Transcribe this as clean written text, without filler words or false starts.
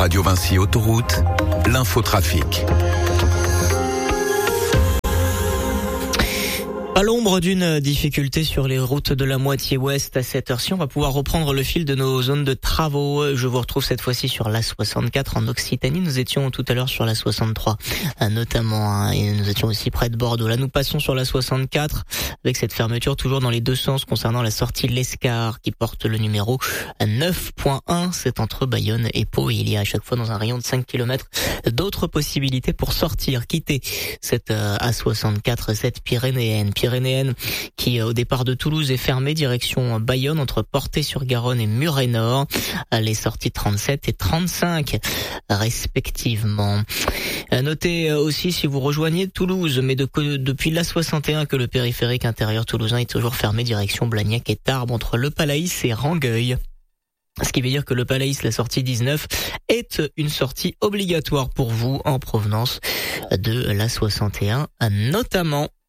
Radio Vinci Autoroute, l'infotrafic. À l'ombre d'une difficulté sur les routes de la moitié ouest à cette heure-ci, on va pouvoir reprendre le fil de nos zones de travaux. Je vous retrouve cette fois-ci sur l'A64 en Occitanie. Nous étions tout à l'heure sur l'A63 notamment, et nous étions aussi près de Bordeaux. Là, nous passons sur l'A64 avec cette fermeture toujours dans les deux sens concernant la sortie de l'Escar qui porte le numéro 9.1. C'est entre Bayonne et Pau. Il y a à chaque fois dans un rayon de 5 km d'autres possibilités pour sortir, quitter cette A64, cette pyrénéenne qui au départ de Toulouse est fermée direction Bayonne entre Portet-sur-Garonne et Muret-Nord. Les sorties 37 et 35 respectivement. Notez aussi si vous rejoignez Toulouse, mais depuis l'A61 que le périphérique intérieur toulousain est toujours fermé direction Blagnac et Tarbes entre Le Palaïs et Rangueil. Ce qui veut dire que le Palaïs, la sortie 19, est une sortie obligatoire pour vous en provenance de l'A61 notamment.